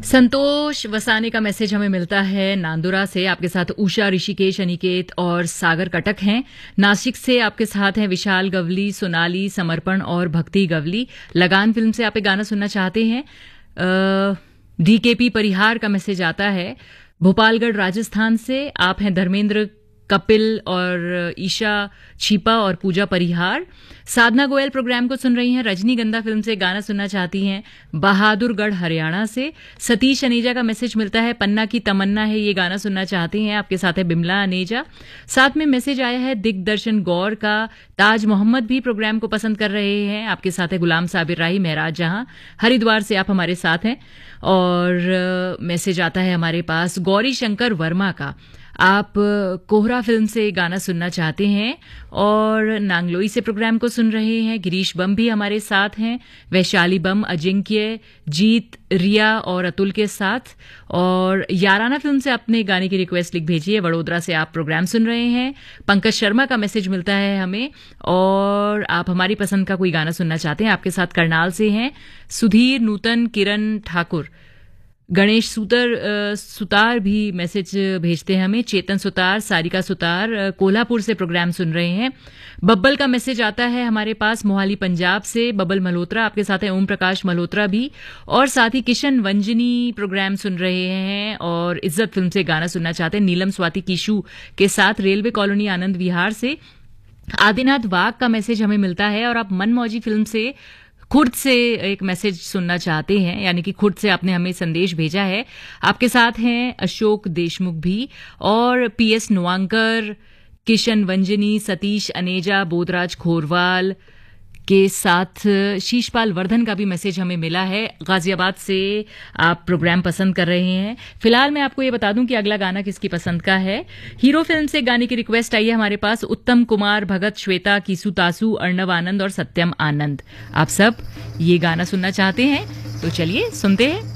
संतोष वसाने का मैसेज हमें मिलता है नांदुरा से। आपके साथ उषा, ऋषिकेश, अनिकेत और सागर कटक हैं। नासिक से आपके साथ हैं विशाल गवली, सोनाली, समर्पण और भक्ति गवली। लगान फिल्म से आप एक गाना सुनना चाहते हैं। डीकेपी परिहार का मैसेज आता है। भोपालगढ़ राजस्थान से आप हैं धर्मेंद्र, कपिल और ईशा छिपा और पूजा परिहार। साधना गोयल प्रोग्राम को सुन रही हैं। रजनीगंधा फिल्म से गाना सुनना चाहती हैं बहादुरगढ़ हरियाणा से। सतीश अनेजा का मैसेज मिलता है। पन्ना की तमन्ना है, ये गाना सुनना चाहते हैं। आपके साथ है बिमला अनेजा। साथ में मैसेज आया है दिग्दर्शन गौर का। ताज मोहम्मद भी प्रोग्राम को पसंद कर रहे हैं। आपके साथ है गुलाम साबिर राही, महराज जहां, हरिद्वार से आप हमारे साथ हैं। और मैसेज आता है हमारे पास गौरी शंकर वर्मा का। आप कोहरा फिल्म से गाना सुनना चाहते हैं और नांगलोई से प्रोग्राम को सुन रहे हैं। गिरीश बम भी हमारे साथ हैं। वैशाली बम, अजिंक्य, जीत, रिया और अतुल के साथ। और याराना फिल्म से अपने गाने की रिक्वेस्ट लिख भेजिए। वडोदरा से आप प्रोग्राम सुन रहे हैं। पंकज शर्मा का मैसेज मिलता है हमें और आप हमारी पसंद का कोई गाना सुनना चाहते हैं। आपके साथ करनाल से हैं सुधीर, नूतन, किरण ठाकुर। गणेश सुतार भी मैसेज भेजते हैं हमें। चेतन सुतार, सारिका सुतार कोल्हापुर से प्रोग्राम सुन रहे हैं। बब्बल का मैसेज आता है हमारे पास मोहाली पंजाब से। बबल मल्होत्रा आपके साथ है। ओम प्रकाश मल्होत्रा भी। और साथ ही किशन वंजनी प्रोग्राम सुन रहे हैं और इज्जत फिल्म से गाना सुनना चाहते हैं। नीलम स्वाति किशु के साथ रेलवे कॉलोनी आनंद विहार से। आदिनाथ वाघ का मैसेज हमें मिलता है और आप मनमौजी फिल्म से खुर्द से एक मैसेज सुनना चाहते हैं, यानी कि खुर्द से आपने हमें संदेश भेजा है। आपके साथ हैं अशोक देशमुख भी और पीएस नुवांकर, किशन वंजनी, सतीश अनेजा, बोधराज खोरवाल के साथ शीशपाल वर्धन का भी मैसेज हमें मिला है। गाजियाबाद से आप प्रोग्राम पसंद कर रहे हैं। फिलहाल मैं आपको ये बता दूं कि अगला गाना किसकी पसंद का है। हीरो फिल्म से गाने की रिक्वेस्ट आई है हमारे पास। उत्तम कुमार, भगत श्वेता, कीसु तासु, अर्णव आनंद और सत्यम आनंद, आप सब ये गाना सुनना चाहते हैं। तो चलिए सुनते हैं।